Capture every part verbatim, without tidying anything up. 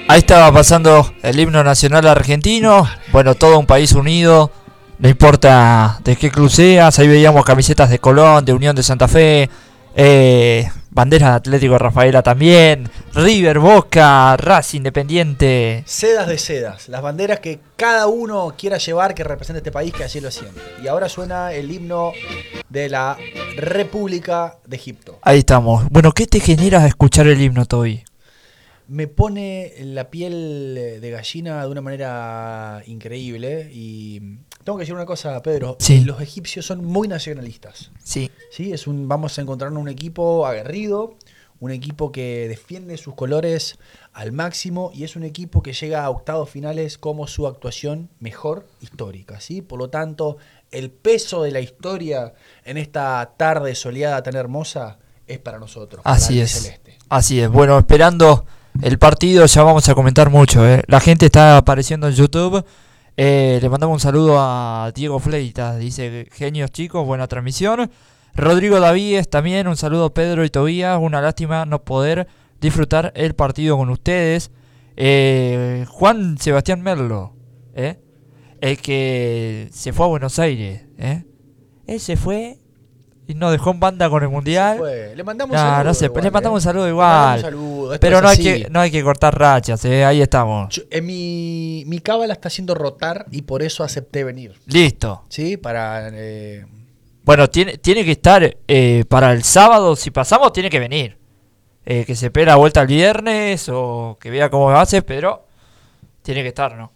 Ahí estaba pasando el himno nacional argentino. Bueno, todo un país unido. No importa de qué club seas. Ahí veíamos camisetas de Colón, de Unión de Santa Fe. Eh, banderas de Atlético de Rafaela también. River, Boca, Racing, Independiente. Sedas de sedas. Las banderas que cada uno quiera llevar que represente este país, que así lo siente. Y ahora suena el himno de la República de Egipto. Ahí estamos. Bueno, ¿qué te genera escuchar el himno, Toby? Me pone la piel de gallina de una manera increíble. Y tengo que decir una cosa, Pedro. Sí. Los egipcios son muy nacionalistas. Sí. Sí, es un, vamos a encontrarnos un equipo aguerrido, un equipo que defiende sus colores al máximo y es un equipo que llega a octavos finales como su actuación mejor histórica, ¿sí? Por lo tanto, el peso de la historia en esta tarde soleada tan hermosa es para nosotros. Así para es. Celeste. Así es. Bueno, esperando el partido, ya vamos a comentar mucho, ¿eh? La gente está apareciendo en YouTube. Eh, le mandamos un saludo a Diego Fleitas. Dice, genios chicos, buena transmisión. Rodrigo Davíes también, un saludo a Pedro y Tobías. Una lástima no poder disfrutar el partido con ustedes. Eh, Juan Sebastián Merlo, ¿eh? El que se fue a Buenos Aires, ¿eh? Él se fue y nos dejó en banda con el Mundial. Fue. Le mandamos No, un saludo. no sé, igual, le mandamos eh. un saludo Le igual. mandamos un saludo. Esto Pero es no hay, así. que, no hay que cortar rachas, ¿eh? Ahí estamos. Yo- en mi, mi cábala está haciendo rotar y por eso acepté venir. Listo. ¿Sí? Para... Eh, Bueno, tiene, tiene que estar eh, para el sábado. Si pasamos, tiene que venir. Eh, que se pegue la vuelta el viernes o que vea cómo va a ser, pero tiene que estar, ¿no?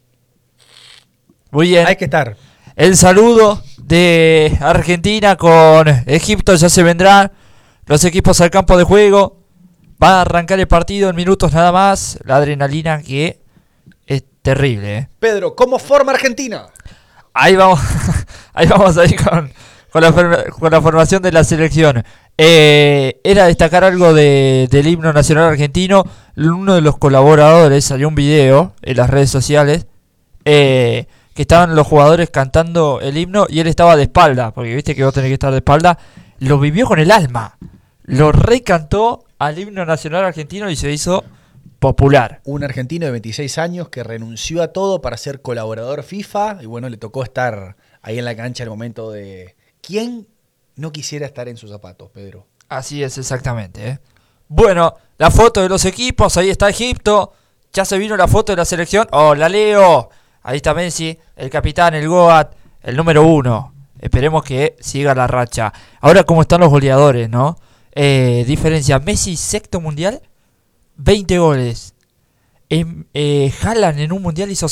Muy bien. hay que estar. El saludo de Argentina con Egipto ya se vendrá. Los equipos al campo de juego. Va a arrancar el partido en minutos nada más. La adrenalina que es terrible, ¿eh? Pedro, ¿cómo forma Argentina? Ahí vamos, ahí vamos ahí con, con, la, forma- con la formación de la selección. Eh, era destacar algo de, del himno nacional argentino. Uno de los colaboradores salió un video en las redes sociales eh, que estaban los jugadores cantando el himno y él estaba de espalda, porque viste que vos tenés que estar de espalda. Lo vivió con el alma, lo recantó al himno nacional argentino y se hizo popular. Un argentino de veintiséis años que renunció a todo para ser colaborador FIFA y bueno, le tocó estar ahí en la cancha en el momento de... ¿Quién no quisiera estar en sus zapatos, Pedro? Así es, exactamente, ¿eh? Bueno, la foto de los equipos, ahí está Egipto. Ya se vino la foto de la selección. ¡Oh, la leo! Ahí está Messi, el capitán, el Goat, el número uno. Esperemos que siga la racha. Ahora, ¿cómo están los goleadores, no? Eh, diferencia, Messi, sexto mundial, veinte goles. Eh, eh, Haaland en un mundial hizo